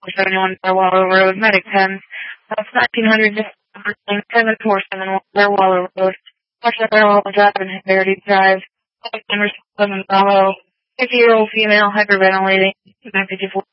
71 Wallow Road, Medic 10. That's 1900 7471 Wallow Road. Marshall Barrel Drive and Verity Drive. Number 7 Bravo. 50-year-old female hyperventilating. 954.